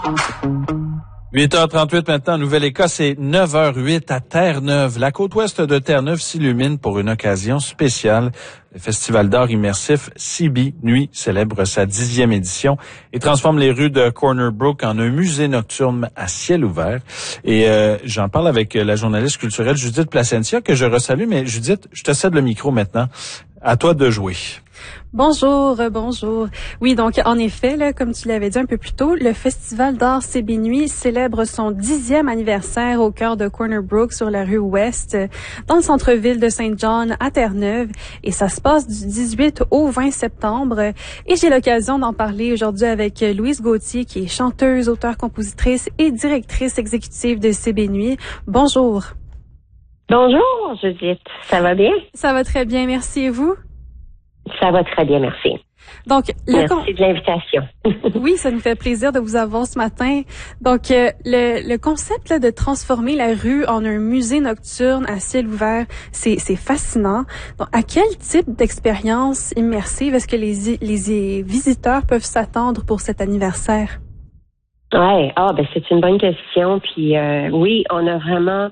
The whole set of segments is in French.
8h38 maintenant en Nouvelle-Écosse, c'est 9h08 à Terre-Neuve. La côte ouest de Terre-Neuve s'illumine pour une occasion spéciale. Le Festival d'art immersif CB Nuit célèbre sa 10e édition et transforme les rues de Corner Brook en un musée nocturne à ciel ouvert. Et j'en parle avec la journaliste culturelle Judith Placentia que je resalue. Mais Judith, je te cède le micro maintenant. À toi de jouer. Bonjour. Oui, donc en effet, là, comme tu l'avais dit un peu plus tôt, le Festival d'art CB Nuit célèbre son 10e anniversaire au cœur de Corner Brook sur la rue Ouest, dans le centre-ville de Saint John à Terre-Neuve. Et ça se passe du 18 au 20 septembre. Et j'ai l'occasion d'en parler aujourd'hui avec Louise Gauthier, qui est chanteuse, auteure-compositrice et directrice exécutive de CB Nuit. Bonjour. Bonjour, Judith. Ça va bien? Ça va très bien, merci. Et vous? Ça va très bien, merci. Donc, merci de l'invitation. Oui, ça nous fait plaisir de vous avoir ce matin. Donc, le concept là, de transformer la rue en un musée nocturne à ciel ouvert, c'est fascinant. Donc, à quel type d'expérience immersive est-ce que les visiteurs peuvent s'attendre pour cet anniversaire? Ouais, c'est une bonne question. Puis oui, on a vraiment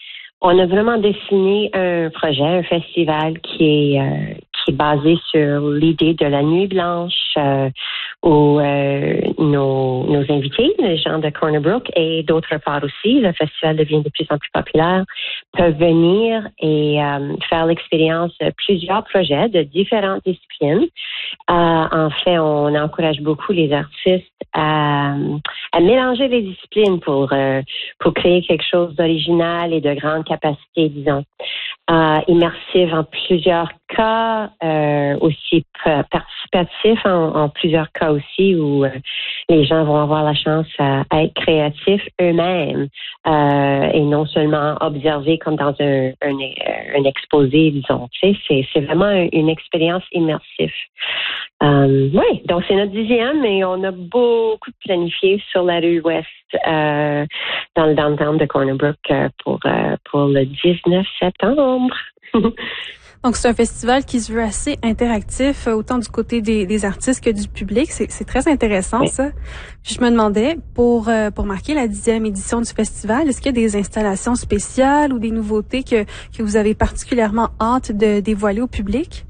dessiné un projet, un festival qui est basé sur l'idée de la nuit blanche où nos invités, les gens de Corner Brook et d'autre part aussi, le festival devient de plus en plus populaire, peuvent venir et faire l'expérience de plusieurs projets de différentes disciplines. En fait, on encourage beaucoup les artistes à mélanger les disciplines pour créer quelque chose d'original et de grande capacité, disons. Immersif en plusieurs cas, aussi participatif en plusieurs cas aussi, où les gens vont avoir la chance à être créatifs eux-mêmes et non seulement observer comme dans un exposé, disons. Tu sais, c'est vraiment une expérience immersive. Oui, donc c'est notre 10e et on a beaucoup de planifié sur la rue Ouest dans le downtown de Corner Brook pour le 19 septembre. Donc, c'est un festival qui se veut assez interactif, autant du côté des artistes que du public. C'est très intéressant, oui. Ça. Puis, je me demandais, pour marquer la 10e édition du festival, est-ce qu'il y a des installations spéciales ou des nouveautés que vous avez particulièrement hâte de dévoiler au public?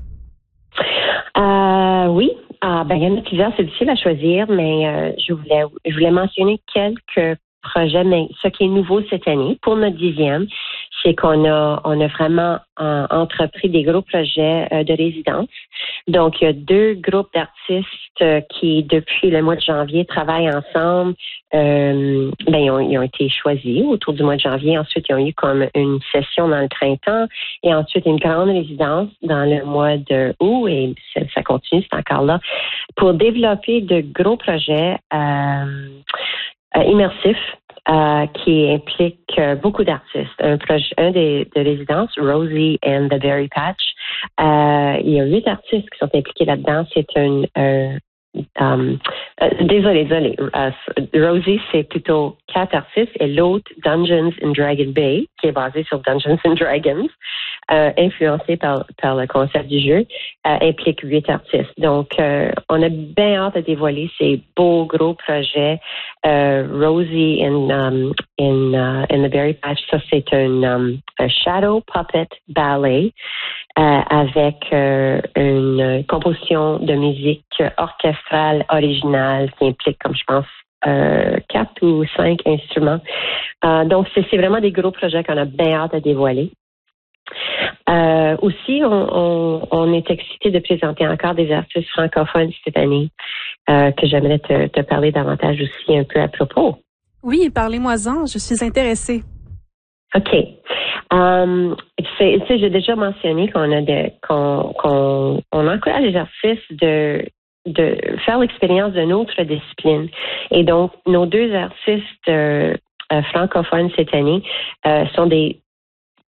Oui. Il y en a plusieurs, c'est difficile à choisir, mais je voulais mentionner quelques projets, mais ce qui est nouveau cette année pour notre 10e, c'est qu'on a vraiment entrepris des gros projets de résidence. Donc, il y a 2 groupes d'artistes qui, depuis le mois de janvier, travaillent ensemble. Ils ont été choisis autour du mois de janvier. Ensuite, ils ont eu comme une session dans le printemps et ensuite une grande résidence dans le mois de août et ça continue, c'est encore là, pour développer de gros projets immersifs. Qui implique beaucoup d'artistes. Un des résidences, Rosie and the Berry Patch, il y a 8 artistes qui sont impliqués là-dedans. C'est désolé. Rosie, c'est plutôt 4 artistes et l'autre, Dungeons in Dragon Bay, qui est basé sur Dungeons and Dragons, influencé par le concept du jeu, implique 8 artistes. Donc, on a bien hâte de dévoiler ces beaux gros projets. Rosie in the Berry Patch, ça c'est un shadow puppet ballet avec une composition de musique orchestrale originale qui implique, comme je pense, 4 ou 5 instruments. Donc, c'est vraiment des gros projets qu'on a bien hâte de dévoiler. Aussi, on est excités de présenter encore des artistes francophones cette année que j'aimerais te parler davantage aussi un peu à propos. Oui, parlez-moi-en, je suis intéressée. OK. J'ai déjà mentionné qu'on encourage les artistes de faire l'expérience d'une autre discipline. Et donc, nos 2 artistes francophones cette année sont des